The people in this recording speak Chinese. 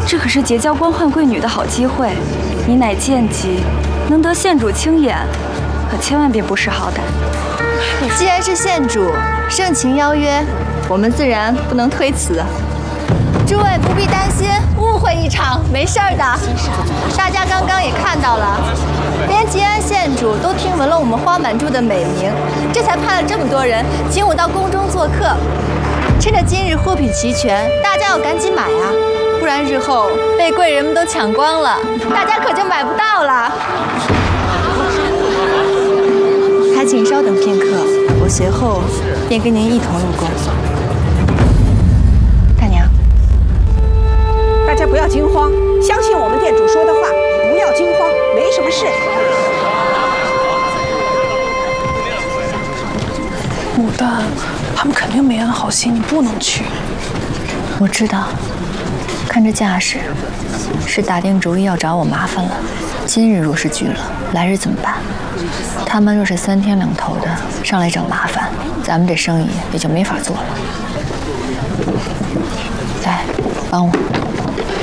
这可是结交官宦贵女的好机会。你乃贱籍，能得县主青眼，可千万别不识好歹。 既然是县主盛情邀约，我们自然不能推辞。诸位不必担心，误会一场，没事儿的。大家刚刚也看到了，连吉安县主都听闻了我们花满珠的美名，这才派了这么多人请我到宫中做客。趁着今日货品齐全，大家要赶紧买啊，不然日后被贵人们都抢光了，大家可就买不到了。还请稍等片刻，我随后便跟您一同入宫。大娘， 大家不要惊慌，相信我们店主说的话，不要惊慌，没什么事。 牡丹，他们肯定没安好心，你不能去。 我知道，看这架势，是打定主意要找我麻烦了。今日若是拒了，来日怎么办？他们若是三天两头的上来找麻烦，咱们这生意也就没法做了。来，帮我。